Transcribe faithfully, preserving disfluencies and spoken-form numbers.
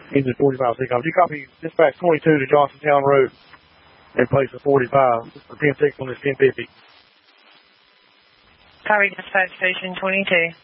Engine forty-five, C comes. You copy dispatch twenty-two to Johnsontown Road in place of forty-five. For ten six on this ten fifty. Copy dispatch station twenty-two.